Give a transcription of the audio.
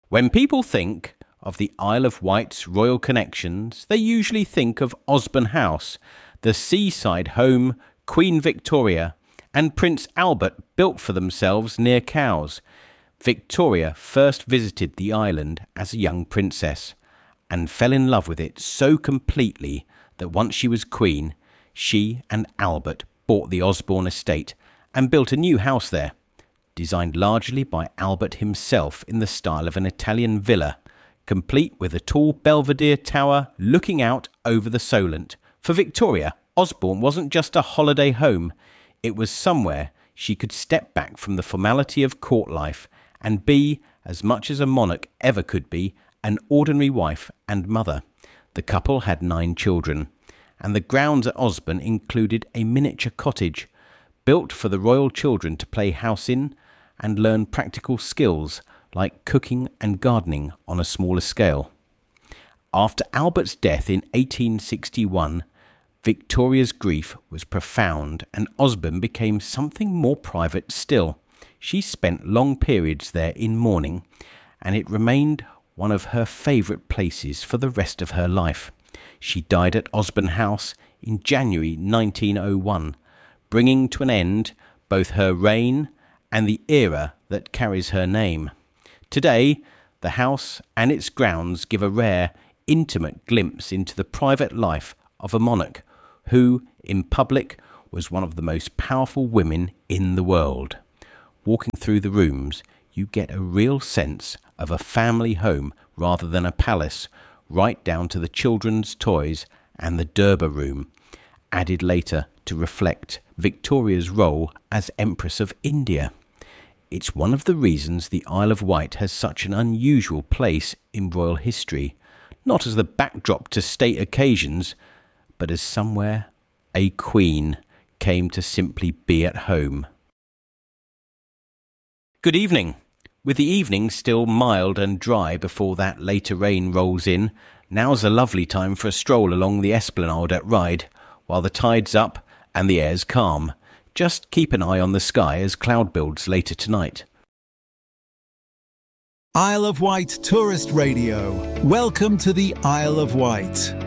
When people think of the Isle of Wight's royal connections, they usually think of Osborne House, the seaside home Queen Victoria and Prince Albert built for themselves near Cowes. Victoria first visited the island as a young princess and fell in love with it so completely that once she was queen, she and Albert bought the Osborne estate and built a new house there, designed largely by Albert himself in the style of an Italian villa, complete with a tall Belvedere tower looking out over the Solent. For Victoria, Osborne wasn't just a holiday home, it was somewhere she could step back from the formality of court life and be, as much as a monarch ever could be, an ordinary wife and mother. The couple had 9 children, and the grounds at Osborne included a miniature cottage, built for the royal children to play house in and learn practical skills like cooking and gardening on a smaller scale. After Albert's death in 1861, Victoria's grief was profound and Osborne became something more private still. She spent long periods there in mourning, and it remained one of her favourite places for the rest of her life. She died at Osborne House in January 1901, bringing to an end both her reign and the era that carries her name. Today, the house and its grounds give a rare, intimate glimpse into the private life of a monarch who, in public, was one of the most powerful women in the world. Walking through the rooms, you get a real sense of a family home rather than a palace, right down to the children's toys and the Durbar room, added later to reflect Victoria's role as Empress of India. It's one of the reasons the Isle of Wight has such an unusual place in royal history, not as the backdrop to state occasions, but as somewhere a queen came to simply be at home. Good evening. With the evening still mild and dry before that later rain rolls in, now's a lovely time for a stroll along the esplanade at Ryde, while the tide's up and the air's calm. Just keep an eye on the sky as cloud builds later tonight. Isle of Wight Tourist Radio. Welcome to the Isle of Wight.